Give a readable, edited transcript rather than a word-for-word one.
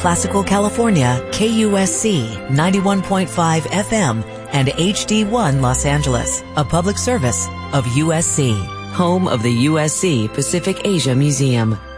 Classical California, KUSC 91.5 FM, and HD1 Los Angeles, a public service of USC, home of the USC Pacific Asia Museum.